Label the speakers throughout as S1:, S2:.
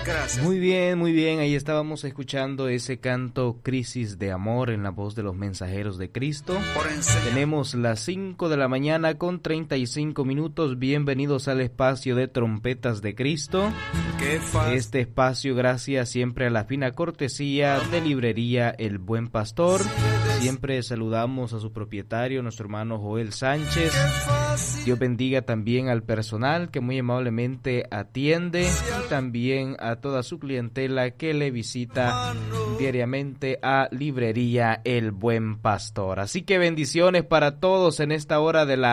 S1: Gracias.
S2: Muy bien, ahí estábamos escuchando ese canto Crisis de Amor en la voz de los mensajeros de Cristo. Tenemos las 5 de la mañana con 35 minutos, bienvenidos al espacio de Trompetas de Cristo. Este espacio gracias siempre a la fina cortesía de Librería El Buen Pastor. Siempre saludamos a su propietario, nuestro hermano Joel Sánchez. Dios bendiga también al personal que muy amablemente atiende y también a toda su clientela que le visita diariamente a Librería El Buen Pastor. Así que bendiciones para todos en esta hora de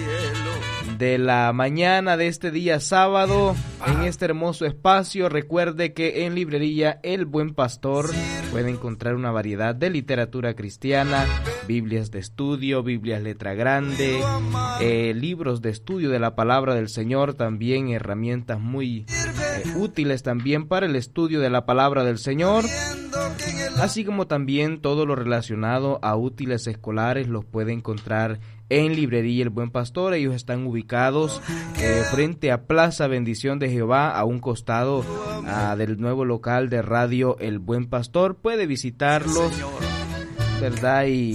S2: la mañana de este día sábado, en este hermoso espacio. Recuerde que en Librería El Buen Pastor puede encontrar una variedad de literatura cristiana, Biblias de estudio, Biblias letra grande, libros de estudio de la palabra del Señor, también herramientas muy útiles también para el estudio de la palabra del Señor, así como también todo lo relacionado a útiles escolares los puede encontrar en Librería El Buen Pastor. Ellos están ubicados frente a Plaza Bendición de Jehová, a un costado del nuevo local de Radio El Buen Pastor. Puede visitarlos, ¿verdad? Y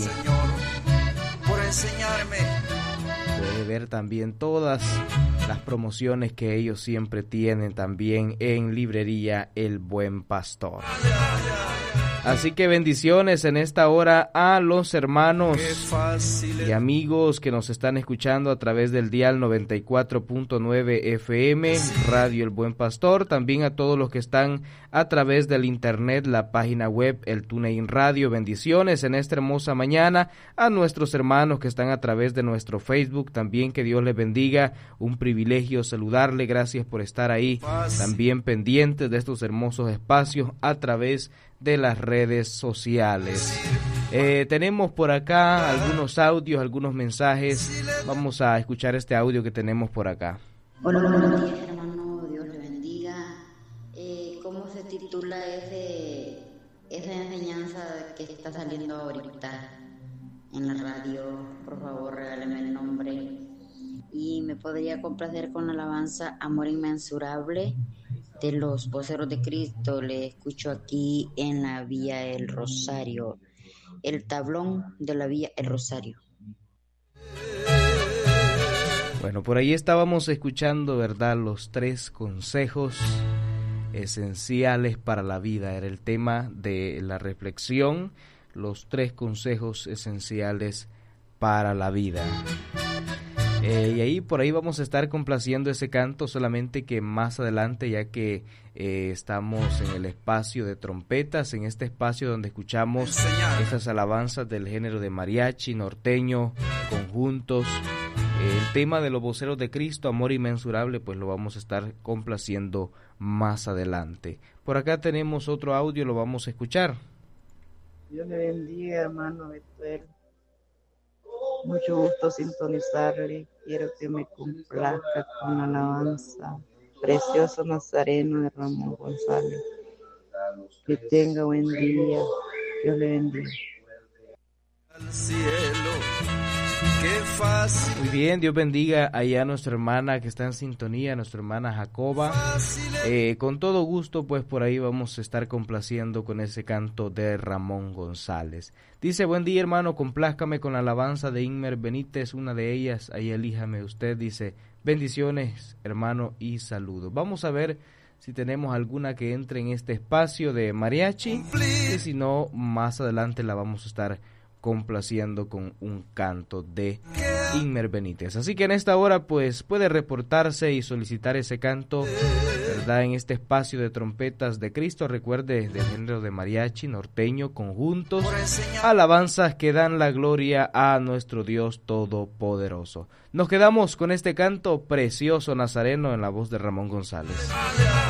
S2: puede ver también todas las promociones que ellos siempre tienen también en Librería El Buen Pastor. Así que bendiciones en esta hora a los hermanos y amigos que nos están escuchando a través del dial 94.9 FM, Radio El Buen Pastor. También a todos los que están a través del internet, la página web, el TuneIn Radio. Bendiciones en esta hermosa mañana a nuestros hermanos que están a través de nuestro Facebook. También que Dios les bendiga. Un privilegio saludarle. Gracias por estar ahí. También pendientes de estos hermosos espacios a través de las redes sociales. Tenemos por acá algunos audios, algunos mensajes. Vamos a escuchar este audio que tenemos por acá.
S3: Hola, buenos días, hermano. Dios le bendiga. ¿Cómo se titula esa enseñanza que está saliendo ahorita en la radio? Por favor, regáleme el nombre. Y me podría complacer con la alabanza Amor Inmensurable de los Voceros de Cristo. Le escucho aquí en la Vía El Rosario, el tablón de la Vía El Rosario.
S2: Bueno, por ahí estábamos escuchando, ¿verdad?, los 3 consejos esenciales para la vida. Era el tema de la reflexión, los 3 consejos esenciales para la vida. Y ahí por ahí vamos a estar complaciendo ese canto, solamente que más adelante, ya que estamos en el espacio de trompetas, en este espacio donde escuchamos esas alabanzas del género de mariachi, norteño, conjuntos. El tema de los Voceros de Cristo, Amor Inmensurable, pues lo vamos a estar complaciendo más adelante. Por acá tenemos otro audio, lo vamos a escuchar.
S4: Dios le bendiga, hermano Betuel. Mucho gusto sintonizarle. Quiero que me complazca con la alabanza Precioso Nazareno de Ramón González. Que tenga buen día. Dios le bendiga.
S1: Al cielo, qué fácil.
S2: Muy bien, Dios bendiga allá a nuestra hermana que está en sintonía, nuestra hermana Jacoba. Con todo gusto, pues por ahí vamos a estar complaciendo con ese canto de Ramón González. Dice, buen día, hermano, complázcame con la alabanza de Inmer Benítez, una de ellas, ahí elíjame usted. Dice, bendiciones, hermano, y saludos. Vamos a ver si tenemos alguna que entre en este espacio de mariachi, y si no, más adelante la vamos a estar complaciendo con un canto de Inmer Benítez. Así que en esta hora pues puede reportarse y solicitar ese canto, ¿verdad?, en este espacio de Trompetas de Cristo. Recuerde, del género de mariachi, norteño, conjuntos, alabanzas que dan la gloria a nuestro Dios Todopoderoso. Nos quedamos con este canto Precioso Nazareno en la voz de Ramón González.